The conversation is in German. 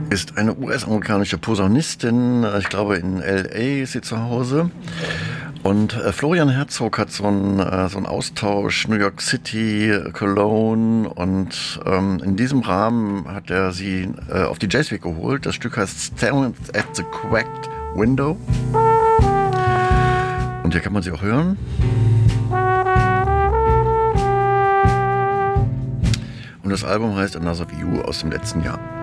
ist eine US-amerikanische Posaunistin. Ich glaube, in L.A. ist sie zu Hause. Und Florian Herzog hat so einen Austausch New York City, Cologne und in diesem Rahmen hat er sie auf die Jazzweek geholt. Das Stück heißt Staring at the Cracked Window. Und hier kann man sie auch hören. Und das Album heißt Another View aus dem letzten Jahr.